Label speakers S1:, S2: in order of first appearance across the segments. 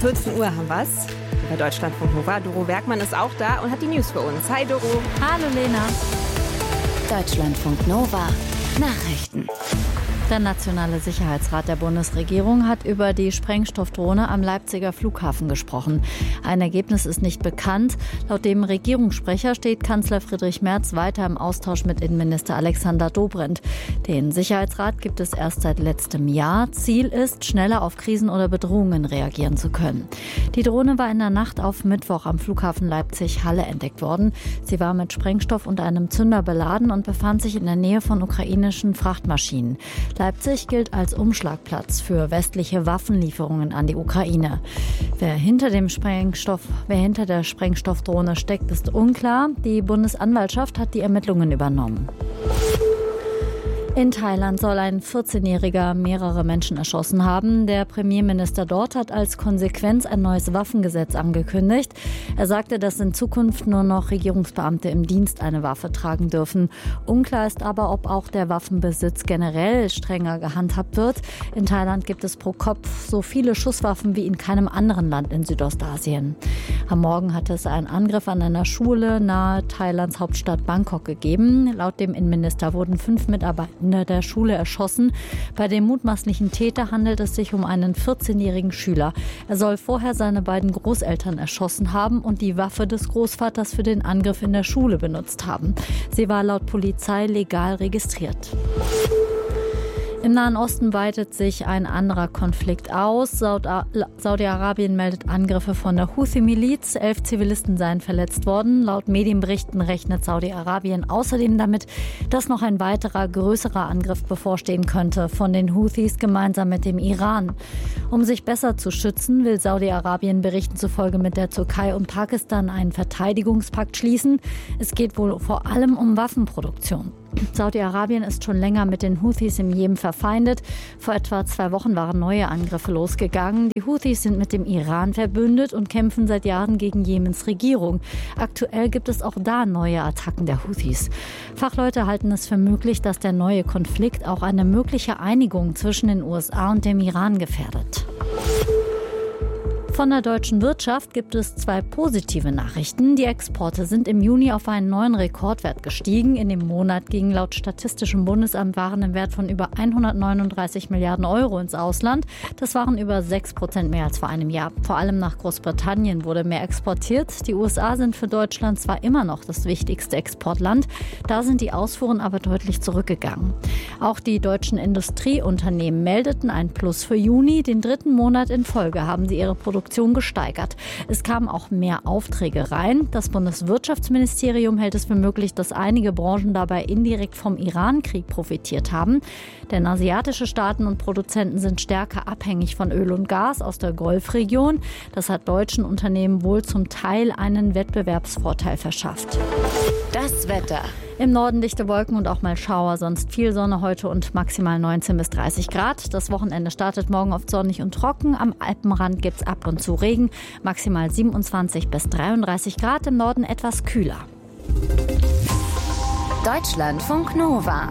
S1: 14 Uhr haben wir's. Bei Deutschlandfunk Nova. Doro Bergmann ist auch da und hat die News für uns. Hi Doro.
S2: Hallo Lena.
S3: Deutschlandfunk Nova. Nachrichten.
S2: Der Nationale Sicherheitsrat der Bundesregierung hat über die Sprengstoffdrohne am Leipziger Flughafen gesprochen. Ein Ergebnis ist nicht bekannt. Laut dem Regierungssprecher steht Kanzler Friedrich Merz weiter im Austausch mit Innenminister Alexander Dobrindt. Den Sicherheitsrat gibt es erst seit letztem Jahr. Ziel ist, schneller auf Krisen oder Bedrohungen reagieren zu können. Die Drohne war in der Nacht auf Mittwoch am Flughafen Leipzig-Halle entdeckt worden. Sie war mit Sprengstoff und einem Zünder beladen und befand sich in der Nähe von ukrainischen Frachtmaschinen. Leipzig gilt als Umschlagplatz für westliche Waffenlieferungen an die Ukraine. Wer hinter der Sprengstoffdrohne steckt, ist unklar. Die Bundesanwaltschaft hat die Ermittlungen übernommen. In Thailand soll ein 14-Jähriger mehrere Menschen erschossen haben. Der Premierminister dort hat als Konsequenz ein neues Waffengesetz angekündigt. Er sagte, dass in Zukunft nur noch Regierungsbeamte im Dienst eine Waffe tragen dürfen. Unklar ist aber, ob auch der Waffenbesitz generell strenger gehandhabt wird. In Thailand gibt es pro Kopf so viele Schusswaffen wie in keinem anderen Land in Südostasien. Am Morgen hatte es einen Angriff an einer Schule nahe Thailands Hauptstadt Bangkok gegeben. Laut dem Innenminister wurden 5 Mitarbeiter der Schule erschossen. Bei dem mutmaßlichen Täter handelt es sich um einen 14-jährigen Schüler. Er soll vorher seine beiden Großeltern erschossen haben und die Waffe des Großvaters für den Angriff in der Schule benutzt haben. Sie war laut Polizei legal registriert. Im Nahen Osten weitet sich ein anderer Konflikt aus. Saudi-Arabien meldet Angriffe von der Houthi-Miliz. 11 Zivilisten seien verletzt worden. Laut Medienberichten rechnet Saudi-Arabien außerdem damit, dass noch ein weiterer, größerer Angriff bevorstehen könnte von den Houthis gemeinsam mit dem Iran. Um sich besser zu schützen, will Saudi-Arabien Berichten zufolge mit der Türkei und Pakistan einen Verteidigungspakt schließen. Es geht wohl vor allem um Waffenproduktion. Saudi-Arabien ist schon länger mit den Houthis im Jemen verfeindet. Vor etwa 2 Wochen waren neue Angriffe losgegangen. Die Houthis sind mit dem Iran verbündet und kämpfen seit Jahren gegen Jemens Regierung. Aktuell gibt es auch da neue Attacken der Houthis. Fachleute halten es für möglich, dass der neue Konflikt auch eine mögliche Einigung zwischen den USA und dem Iran gefährdet. Von der deutschen Wirtschaft gibt es 2 positive Nachrichten. Die Exporte sind im Juni auf einen neuen Rekordwert gestiegen. In dem Monat gingen laut Statistischem Bundesamt Waren im Wert von über 139 Milliarden Euro ins Ausland. Das waren über 6% mehr als vor einem Jahr. Vor allem nach Großbritannien wurde mehr exportiert. Die USA sind für Deutschland zwar immer noch das wichtigste Exportland, da sind die Ausfuhren aber deutlich zurückgegangen. Auch die deutschen Industrieunternehmen meldeten ein Plus für Juni. Den 3. Monat in Folge haben sie ihre Produktion gesteigert. Es kamen auch mehr Aufträge rein. Das Bundeswirtschaftsministerium hält es für möglich, dass einige Branchen dabei indirekt vom Iran-Krieg profitiert haben. Denn asiatische Staaten und Produzenten sind stärker abhängig von Öl und Gas aus der Golfregion. Das hat deutschen Unternehmen wohl zum Teil einen Wettbewerbsvorteil verschafft.
S3: Das Wetter.
S2: Im Norden dichte Wolken und auch mal Schauer, sonst viel Sonne heute und maximal 19 bis 30 Grad. Das Wochenende startet morgen oft sonnig und trocken. Am Alpenrand gibt es ab und zu Regen, maximal 27 bis 33 Grad, im Norden etwas kühler.
S3: Deutschlandfunk Nova.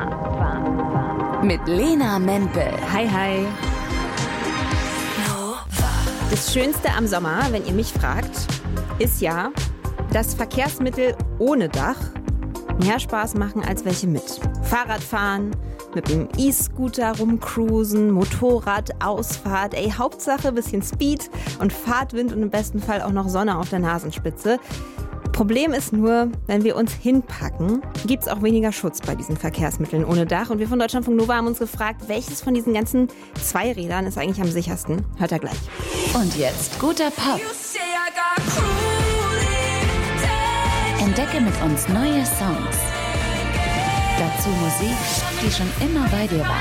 S3: Mit Lena Mempel.
S1: Hi, hi. Das Schönste am Sommer, wenn ihr mich fragt, ist ja das Verkehrsmittel ohne Dach mehr Spaß machen als welche mit. Fahrradfahren, mit dem E-Scooter rumcruisen, Motorrad, Ausfahrt, Hauptsache bisschen Speed und Fahrtwind und im besten Fall auch noch Sonne auf der Nasenspitze. Problem ist nur, wenn wir uns hinpacken, gibt es auch weniger Schutz bei diesen Verkehrsmitteln ohne Dach. Und wir von Deutschlandfunk Nova haben uns gefragt, welches von diesen ganzen Zweirädern ist eigentlich am sichersten? Hört ihr gleich.
S3: Und jetzt guter Pop. Entdecke mit uns neue Songs. Dazu Musik, die schon immer bei dir war.